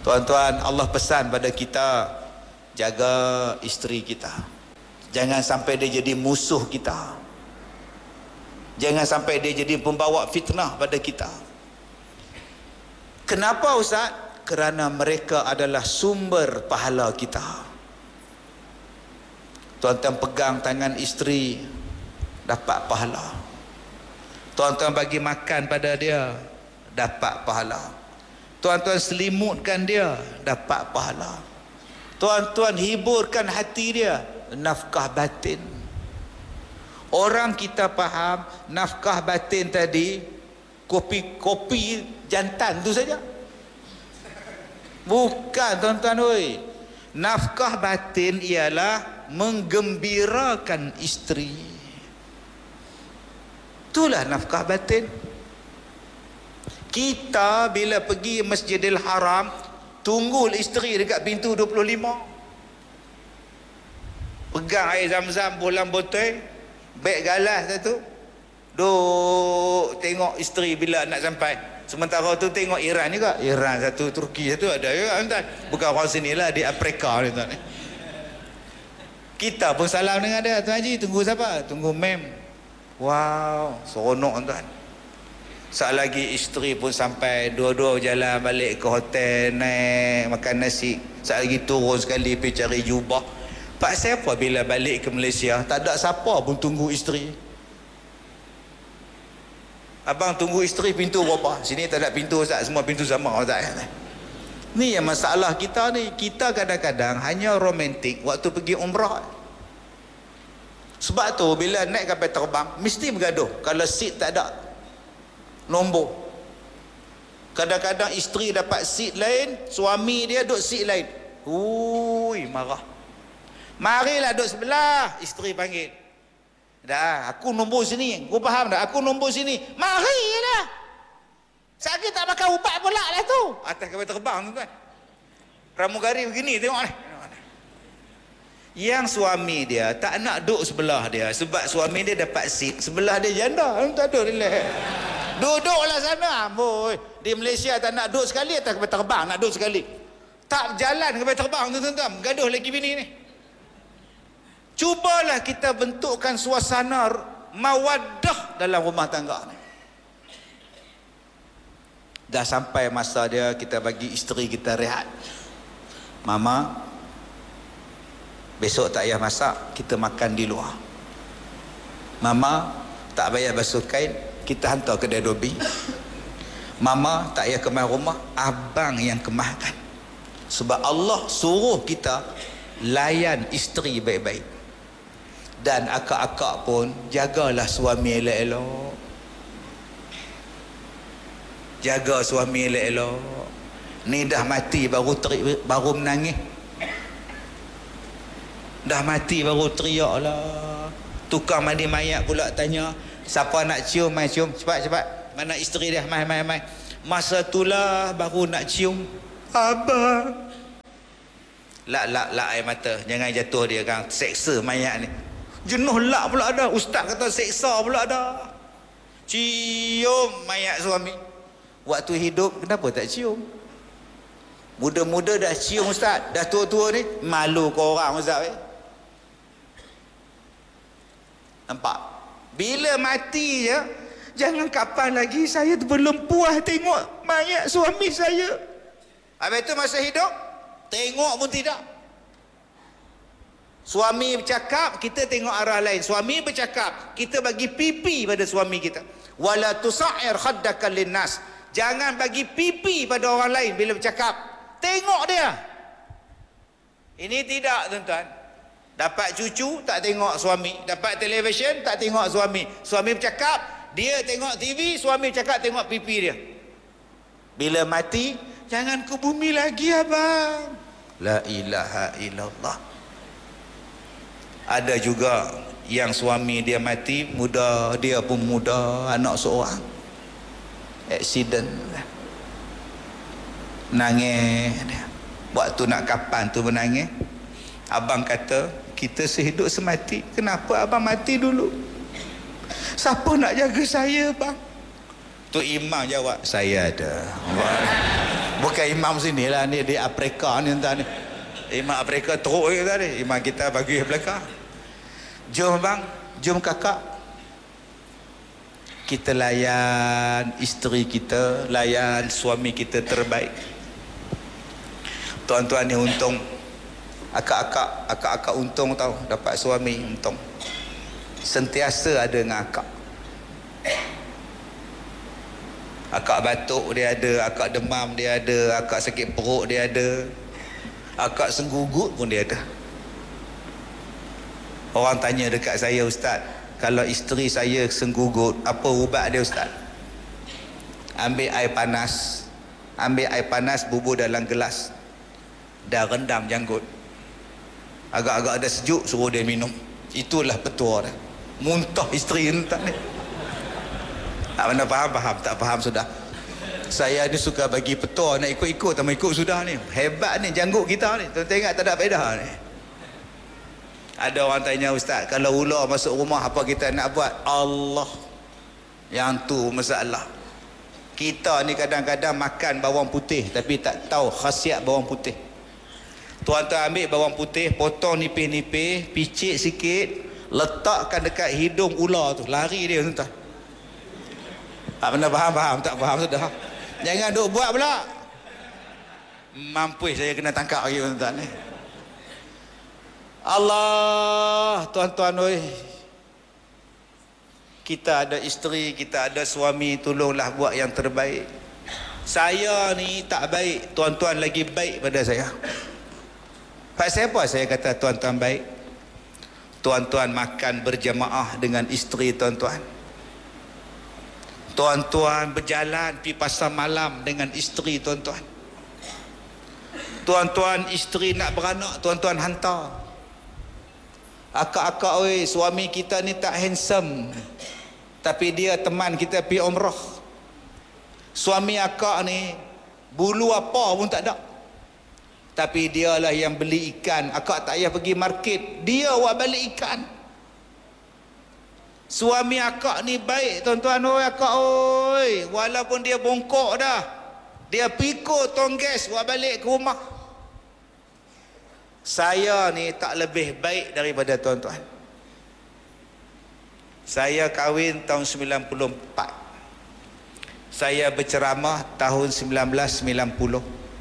Tuan-tuan, Allah pesan pada kita, jaga isteri kita. Jangan sampai dia jadi musuh kita. Jangan sampai dia jadi pembawa fitnah pada kita. Kenapa Ustaz? Kerana mereka adalah sumber pahala kita. Tuan-tuan pegang tangan isteri, dapat pahala. Tuan-tuan bagi makan pada dia, dapat pahala. Tuan-tuan selimutkan dia, dapat pahala. Tuan-tuan hiburkan hati dia, nafkah batin. Orang kita faham nafkah batin tadi kopi jantan tu saja. Bukan tuan-tuan oi. Nafkah batin ialah menggembirakan isteri. Itulah nafkah batin. Kita bila pergi Masjidil Haram, tunggu isteri dekat pintu 25. Pegang air zam-zam bolam botol, beg galas satu. Duk tengok isteri bila nak sampai. Sementara tu tengok Iran juga. Iran satu, Turki satu ada juga tuan. Bukan orang sini lah, di Afrika ni tuan. Kita pun salam dengan dia, Tuan Haji, tunggu siapa? Tunggu mem. Wow, seronok tuan. Saat lagi isteri pun sampai, dua-dua jalan balik ke hotel, naik makan nasi. Saat lagi turun sekali pergi cari jubah. Pak siapa bila balik ke Malaysia, tak ada siapa pun tunggu isteri. Abang tunggu isteri pintu berapa? Sini tak ada pintu Ustaz, semua pintu sama Ustaz. Ni yang masalah kita ni. Kita kadang-kadang hanya romantik waktu pergi umrah. Sebab tu bila naik kapal terbang mesti bergaduh kalau seat tak ada nombor. Kadang-kadang isteri dapat seat lain, suami dia duduk seat lain. Ui, marah. Marilah duduk sebelah, isteri panggil. Dah, aku nombor sini. Kau faham tak? Aku nombor sini. Marilah. Sakit tak makan ubat pula lah tu. Atas kapal terbang tu kan. Pramugari begini tengok ni. Yang suami dia tak nak duduk sebelah dia sebab suami dia dapat seat sebelah dia janda. Tak ada relax. Duduklah sana. Boy, di Malaysia tak nak duduk sekali atas kapal terbang, nak duduk sekali. Tak jalan kapal terbang tu tuan-tuan. Gaduh lagi bini ni. Cubalah kita bentukkan suasana mawaddah dalam rumah tangga ni. Dah sampai masa dia kita bagi isteri kita rehat. Mama, besok tak payah masak, kita makan di luar. Mama, tak payah basuh kain, kita hantar kedai dobi. Mama, tak payah kemas rumah, abang yang kemaskan. Sebab Allah suruh kita layan isteri baik-baik. Dan akak-akak pun jagalah suami elok-elok. Jaga suami elok-elok. Ni dah mati baru menangis. Dah mati baru teriak lah. Tukang mandi mayat pula tanya, siapa nak cium, mai cium. Cepat-cepat. Mana isteri dia? Mai. Masa itulah baru nak cium. Abang. Lak air mata. Jangan jatuh dia kan. Seksa mayat ni. Jenuh lak pula ada. Ustaz kata seksa pula ada. Cium mayat suami. Waktu hidup kenapa tak cium? Muda-muda dah cium Ustaz. Dah tua-tua ni malu ke orang Ustaz. Nampak? Bila mati je, jangan kapan lagi saya belum puas tengok mayat suami saya. Habis itu masa hidup tengok pun tidak. Suami bercakap, kita tengok arah lain. Suami bercakap, kita bagi pipi pada suami kita. Wala tusa'ir khaddaka linnas. Jangan bagi pipi pada orang lain bila bercakap. Tengok dia. Ini tidak tuan-tuan. Dapat cucu tak tengok suami, dapat televisyen tak tengok suami. Suami bercakap, dia tengok TV, suami bercakap tengok pipi dia. Bila mati, jangan ke bumi lagi abang. La ilaha illallah. Ada juga yang suami dia mati muda, dia pun muda, anak seorang. Aksiden. Nangis dia. Waktu nak kapan tu menangis. Abang kata, kita sehidup semati, kenapa abang mati dulu? Siapa nak jaga saya bang? Tu imam jawab, saya ada. Bukan bukan imam sini lah ni, di Afrika ni entah ni. Imam Afrika teruk kita ni. Imam kita bagi belakang. Jom bang, jom kakak. Kita layan isteri kita, layan suami kita terbaik. Tuan-tuan ni untung. Akak-akak untung tau, dapat suami untung. Sentiasa ada dengan akak. Akak batuk dia ada, akak demam dia ada, akak sakit perut dia ada, akak senggugut pun dia ada. Orang tanya dekat saya, Ustaz, kalau isteri saya senggugut, apa ubat dia Ustaz? Ambil air panas, bubur dalam gelas, dah rendam janggut, agak-agak ada sejuk, suruh dia minum. Itulah petua dia. Muntah isteri entah ni. Tak mana faham, tak faham sudah. Saya ni suka bagi petua, nak ikut-ikut, tak mau ikut sudah ni. Hebat ni janggut kita ni. Tuan tengok tak ada faedah ni. Ada orang tanya, Ustaz, kalau ular masuk rumah apa kita nak buat? Allah. Yang tu masalah. Kita ni kadang-kadang makan bawang putih tapi tak tahu khasiat bawang putih. Tuan-tuan ambil bawang putih, potong nipis-nipis, picit sikit, letakkan dekat hidung ular tu, lari dia tuan-tuan. Tak pernah faham, tak faham sudah. Jangan duk buat pula. Mampus saya kena tangkap lagi tuan-tuan ni. Allah, tuan-tuan oi. Kita ada isteri, kita ada suami, tolonglah buat yang terbaik. Saya ni tak baik, tuan-tuan lagi baik pada saya. Pasal apa saya kata tuan-tuan baik? Tuan-tuan makan berjamaah dengan isteri tuan-tuan. Tuan-tuan berjalan pergi pasar malam dengan isteri tuan-tuan. Tuan-tuan isteri nak beranak, tuan-tuan hantar. Akak-akak oi, suami kita ni tak handsome, tapi dia teman kita pergi umrah. Suami akak ni bulu apa pun tak ada, tapi dialah yang beli ikan. Akak tak payah pergi market, dia buat balik ikan. Suami akak ni baik tuan-tuan oi, akak oi. Walaupun dia bongkok dah, dia pikul tong gas buat balik ke rumah. Saya ni tak lebih baik daripada tuan-tuan. Saya kahwin tahun 94. Saya berceramah tahun 1990.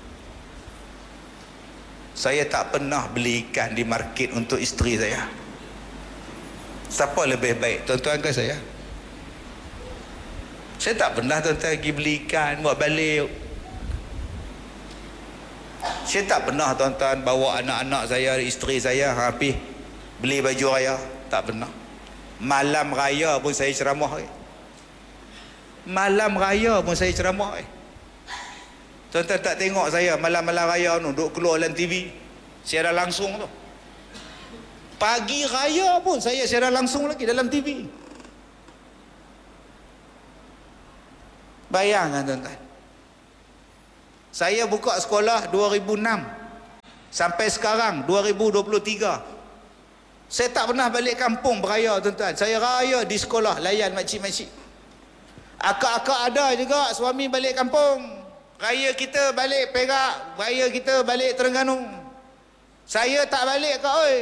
Saya tak pernah beli ikan di market untuk isteri saya. Siapa lebih baik, tuan-tuan ke saya? Saya tak pernah tuan-tuan pergi beli ikan buat balik. Saya tak pernah tuan-tuan bawa anak-anak saya, isteri saya pergi beli baju raya. Tak pernah. Malam raya pun saya ceramah. Malam raya pun saya ceramah. Tuan-tuan tak tengok saya malam-malam raya tu duk keluar dalam TV siaran langsung tu. Pagi raya pun saya siaran langsung lagi dalam TV. Bayangkan tuan-tuan. Saya buka sekolah 2006 sampai sekarang 2023. Saya tak pernah balik kampung beraya tuan-tuan. Saya raya di sekolah layan makcik-makcik. Akak-akak ada juga suami balik kampung. Raya kita balik Perak, raya kita balik Terengganu. Saya tak balik kak oi.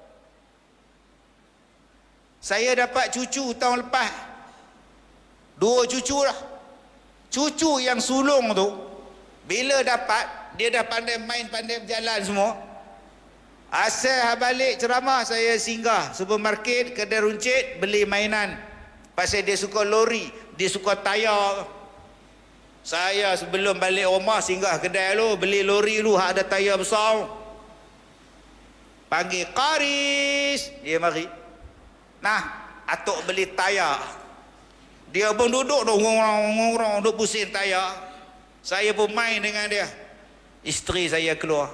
Saya dapat cucu tahun lepas. 2 cucu lah. Cucu yang sulung tu, bila dapat, dia dah pandai main, pandai berjalan semua. Asal balik ceramah, saya singgah supermarket, kedai runcit, beli mainan. Pasal dia suka lori, dia suka tayar. Saya sebelum balik rumah, singgah kedai lu, beli lori lu, hak ada tayar besar. Panggil Karis, dia mari. Nah, atuk beli tayar. Dia pun duduk tu, ngorong-ngorong, duduk pusing tayar. Saya pun main dengan dia. Isteri saya keluar.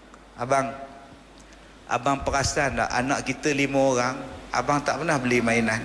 Abang perasan tak, anak kita 5 orang, abang tak pernah beli mainan.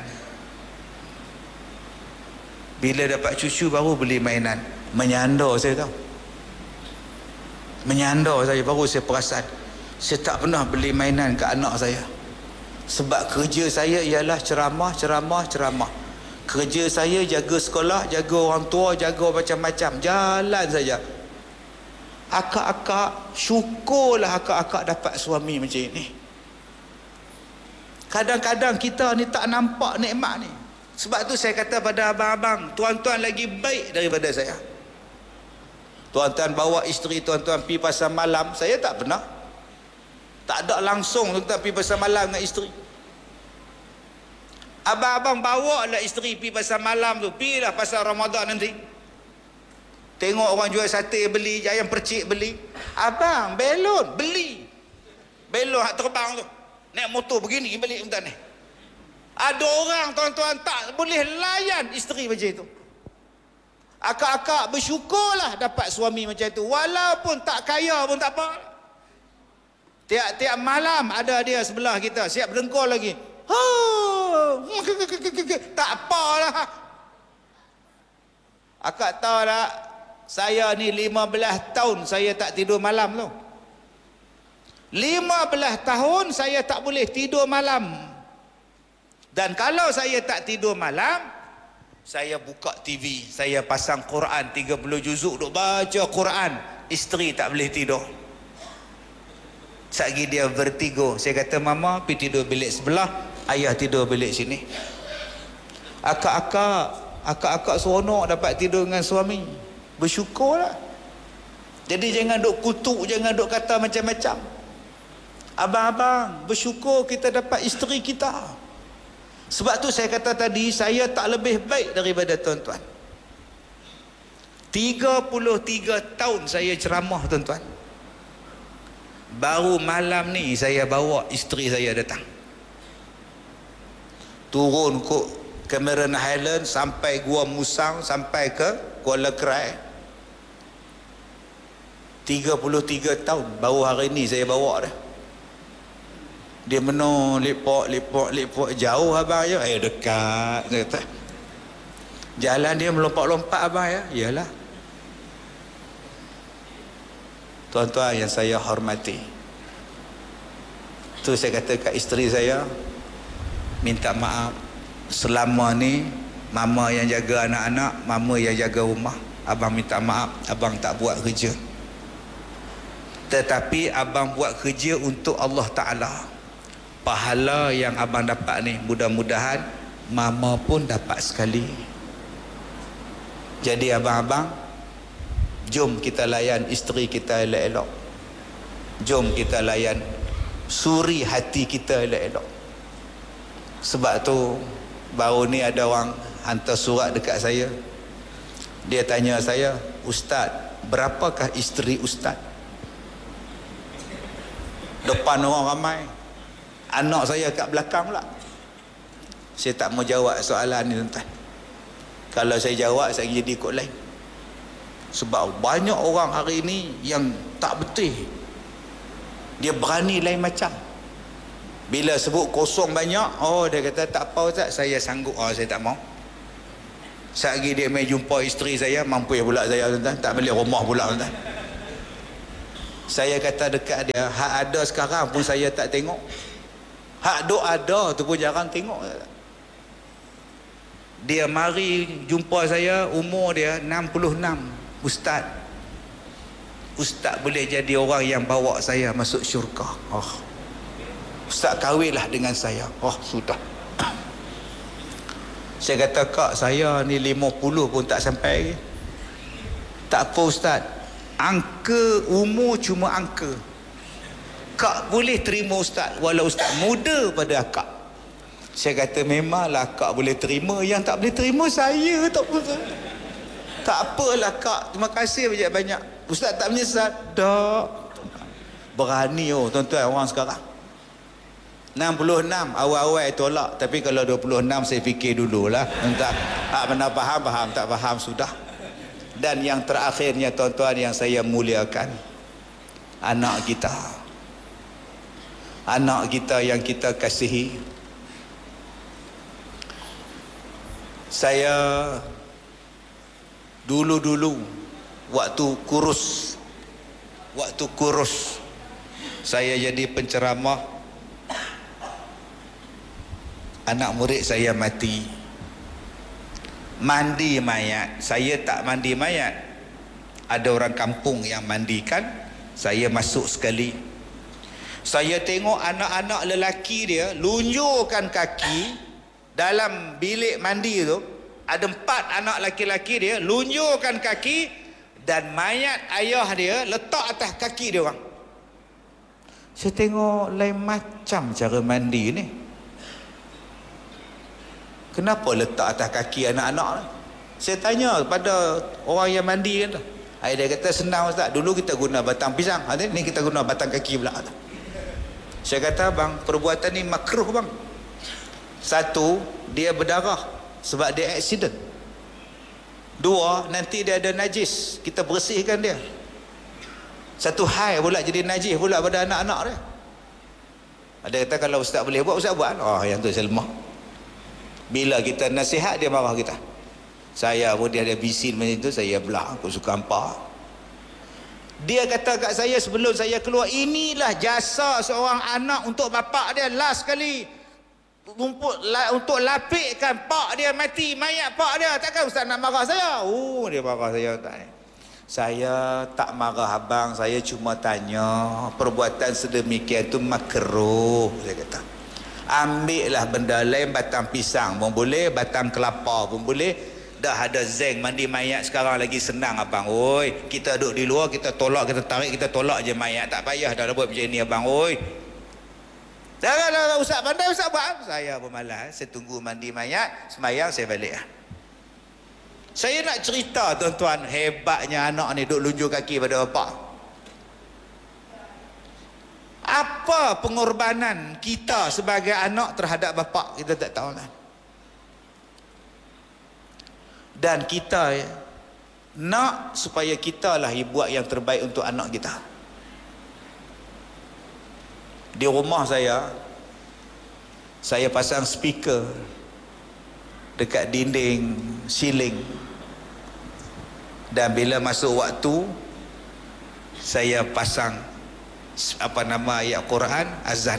Bila dapat cucu baru beli mainan. Menyandar saya tahu. Menyandar saya, baru saya perasan. Saya tak pernah beli mainan ke anak saya. Sebab kerja saya ialah ceramah. Kerja saya jaga sekolah, jaga orang tua, jaga macam-macam. Jalan saja. Akak-akak, syukurlah akak-akak dapat suami macam ini. Kadang-kadang kita ni tak nampak nikmat ni. Sebab tu saya kata pada abang-abang, tuan-tuan lagi baik daripada saya. Tuan-tuan bawa isteri tuan-tuan pergi pasar malam, saya tak pernah. Tak ada langsung tuan-tuan pergi pasar malam dengan isteri. Abang-abang bawa lah isteri pergi pasar malam tu, pergilah pasar Ramadan nanti. Tengok orang jual sate beli, ayam percik beli. Abang, belon beli. Belon hak terbang tu. Naik motor begini balik tuan ni. Ada orang tuan-tuan tak boleh layan isteri macam itu. Akak-akak bersyukurlah dapat suami macam itu. Walaupun tak kaya pun tak apa. Tiap-tiap malam ada dia sebelah kita, siap berengkol lagi. Tak apalah. Akak tahu tak, saya ni 15 tahun saya tak tidur malam tu. 15 tahun saya tak boleh tidur malam. Dan kalau saya tak tidur malam, saya buka TV, saya pasang Quran 30 juzuk duk baca Quran. Isteri tak boleh tidur. Satgi dia vertigo. Saya kata, mama pergi tidur bilik sebelah, ayah tidur bilik sini. Akak-akak seronok dapat tidur dengan suami. Bersyukurlah. Jadi jangan duk kutuk, jangan duk kata macam-macam. Abang-abang, bersyukur kita dapat isteri kita. Sebab tu saya kata tadi, saya tak lebih baik daripada tuan-tuan. 33 tahun saya ceramah tuan-tuan. Baru malam ni saya bawa isteri saya datang. Turun ke Cameron Highland sampai Gua Musang, sampai ke Kuala Krai. 33 tahun baru hari ni saya bawa dah. Dia menung lepak jauh abang ya. Dekat dia kata. Jalan dia melompat-lompat abang ya. Iyalah. Tuan-tuan yang saya hormati, tu saya kata kat isteri saya, minta maaf selama ni mama yang jaga anak-anak, mama yang jaga rumah. Abang minta maaf, abang tak buat kerja. Tetapi abang buat kerja untuk Allah Ta'ala. Pahala yang abang dapat ni, mudah-mudahan mama pun dapat sekali. Jadi abang-abang, jom kita layan isteri kita elok-elok. Jom kita layan suri hati kita elok-elok. Sebab tu baru ni ada orang hantar surat dekat saya. Dia tanya saya, Ustaz, berapakah isteri Ustaz? Depan orang ramai. Anak saya kat belakang pula. Saya tak mau jawab soalan ni tuan-tuan. Kalau saya jawab, saya jadi ikut lain. Sebab banyak orang hari ni yang tak betul. Dia berani lain macam. Bila sebut kosong banyak, oh dia kata tak apa Ustaz, saya sanggup. Oh saya tak mau. Sehari dia main jumpa isteri saya, mampu pula saya tuan-tuan, tak balik rumah pula tuan-tuan. Saya kata dekat dia, hak ada sekarang pun saya tak tengok. Hak duk ada tu pun jarang tengok. Dia mari jumpa saya, umur dia 66. Ustaz, Ustaz boleh jadi orang yang bawa saya masuk syurga. Oh, Ustaz kahwinlah dengan saya. Oh sudah. Saya kata, kak saya ni 50 pun tak sampai. Tak apa Ustaz, angka umur cuma angka. Kak boleh terima Ustaz, walau Ustaz muda pada akak. Saya kata memanglah kak boleh terima. Yang tak boleh terima saya tak apa. Tak apalah kak, terima kasih banyak-banyak. Ustaz tak menyesal? Tak. Berani tuan-tuan orang sekarang. 66 awal-awal tolak, tapi kalau 26 saya fikir dululah. Entah mana faham, tak faham sudah. Dan yang terakhirnya tuan-tuan yang saya muliakan, anak kita. Anak kita yang kita kasihi. Saya dulu-dulu waktu kurus saya jadi penceramah, anak murid saya mati. Mandi mayat, saya tak mandi mayat. Ada orang kampung yang mandikan, saya masuk sekali. Saya tengok anak-anak lelaki dia lunjurkan kaki dalam bilik mandi tu. Ada 4 anak lelaki dia lunjurkan kaki, dan mayat ayah dia letak atas kaki dia orang. Saya tengok lain macam cara mandi ni. Kenapa letak atas kaki anak-anak ni? Saya tanya kepada orang yang mandi kan. Dia kata, senang Ustaz, dulu kita guna batang pisang, ni kita guna batang kaki pula. Saya kata, bang, perbuatan ni makruh bang. Satu, dia berdarah sebab dia accident. 2, nanti dia ada najis, kita bersihkan dia. Satu hai pula jadi najis pula pada anak-anak dia. Ada kata, kalau Ustaz boleh buat, Ustaz buat. Yang tu saya lemah. Bila kita nasihat, dia marah kita. Saya pun dia ada bisin macam tu, saya belah, aku suka hampa. Dia kata kat saya sebelum saya keluar, inilah jasa seorang anak untuk bapak dia last kali. Untuk lapikkan pak dia mati, mayat pak dia. Takkan Ustaz nak marah saya? Dia marah saya. Saya tak marah abang, saya cuma tanya, perbuatan sedemikian tu makruh, saya kata. Ambillah benda lain, batang pisang pun boleh, batang kelapa pun boleh. Dah ada zinc, mandi mayat sekarang lagi senang abang. Kita duduk di luar, kita tolak, kita tarik, kita tolak je mayat. Tak payah dah buat macam ni abang. Janganlah Ustaz pandai, Ustaz buat. Saya pun malas, saya tunggu mandi mayat, semayang saya balik. Saya nak cerita tuan-tuan, hebatnya anak ni duduk lunjur kaki pada bapak. Apa pengorbanan kita sebagai anak terhadap bapak, kita tak tahu kan. Dan kita nak supaya kita lah buat yang terbaik untuk anak kita. Di rumah saya pasang speaker dekat dinding ceiling. Dan bila masuk waktu, saya pasang ayat Quran, azan.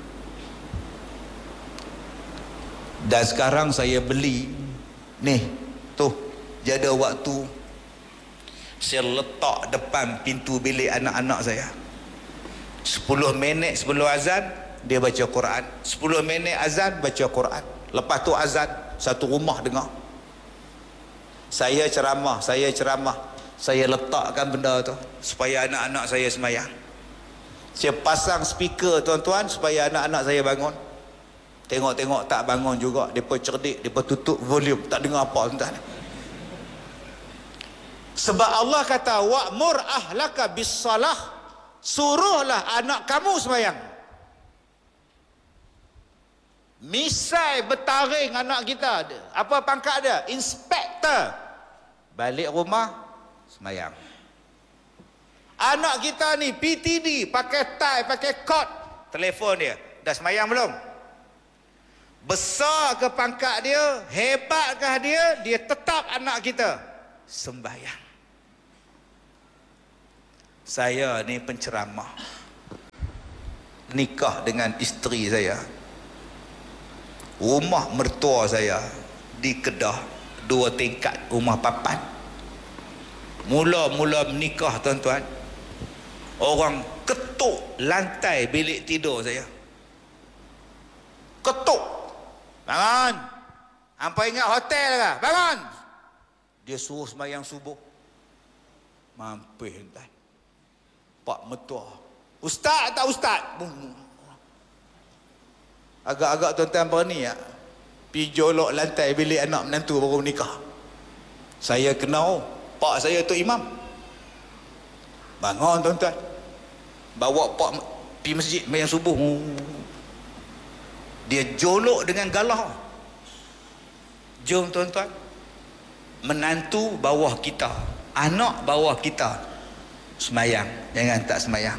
Dan sekarang saya beli ni, tuh, jada waktu saya letak depan pintu bilik anak-anak saya. 10 minit sebelum azan dia baca Quran, 10 minit azan baca Quran, lepas tu azan, satu rumah dengar. Saya ceramah, saya letakkan benda tu supaya anak-anak saya semayang. Saya pasang speaker tuan-tuan supaya anak-anak saya bangun. Tengok-tengok tak bangun juga, depa cerdik, depa tutup volume, tak dengar apa tuan-tuan. Sebab Allah kata, wa'mur ahlaka bis-salah, suruhlah anak kamu sembahyang. Misai bertaring anak kita, apa pangkat dia? Inspektor. Balik rumah sembahyang. Anak kita ni PTD, pakai tie, pakai coat, telefon dia, dah sembahyang belum? Besar ke pangkat dia, hebatkah dia, dia tetap anak kita sembahyang. Saya ni penceramah, nikah dengan isteri saya. Rumah mertua saya di Kedah, 2 tingkat, rumah papan. Mula-mula menikah tuan-tuan, orang ketuk lantai bilik tidur saya. Ketuk. Bangun. Hampa ingat hotel ke? Bangun. Dia suruh sembahyang subuh. Mampus tuan. Pak mertua, ustaz tak ustaz? Agak-agak tuan-tuan berani ya, pergi jolok lantai bilik anak menantu baru menikah. Saya kenal pak saya tu imam. Bangun tuan-tuan, bawa pak pergi masjid sembahyang subuh. Dia jolok dengan galah. Jom tuan-tuan, menantu bawah kita, anak bawah kita, semayang, jangan tak semayang.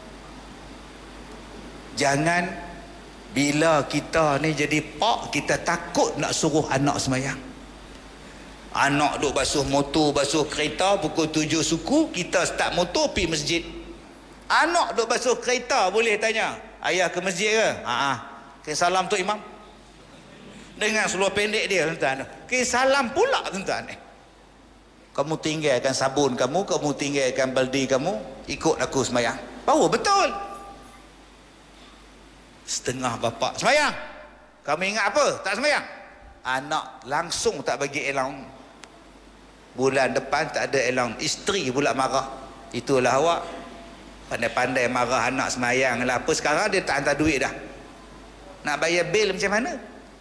Jangan bila kita ni jadi pak, kita takut nak suruh anak semayang. Anak duk basuh motor, basuh kereta, pukul 7 suku, kita start motor pergi masjid. Anak duk basuh kereta, boleh tanya, ayah ke masjid ke? Ke salam tu imam. Dengan seluar pendek dia tuan-tuan, ke salam pula tuan-tuan. Kamu tinggalkan sabun kamu tinggalkan baldi kamu, ikut aku semayang. Power betul. Setengah bapa semayang. Kamu ingat apa? Tak semayang. Anak langsung tak bagi allowance. Bulan depan tak ada allowance. Isteri pula marah. Itulah awak. Pandai-pandai marah anak semayang lah. Apa sekarang dia tak hantar duit dah. Nak bayar bil macam mana?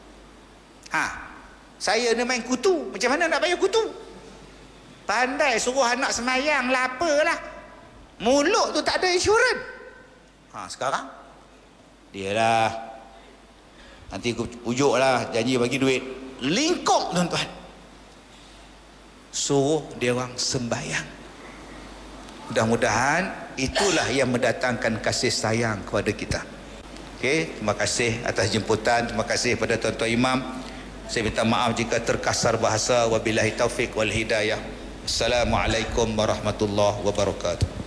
Saya ni main kutu. Macam mana nak bayar kutu? Pandai suruh anak semayang lah apalah. Mulut tu tak ada insurans. Sekarang dia lah. Nanti aku pujuk lah, janji bagi duit. Lingkup tuan-tuan. Suruh dia orang sembahyang. Mudah-mudahan itulah yang mendatangkan kasih sayang kepada kita. Okey, terima kasih atas jemputan. Terima kasih kepada tuan-tuan imam. Saya minta maaf jika terkasar bahasa. Wabillahi taufik wal hidayah. Assalamualaikum warahmatullahi wabarakatuh.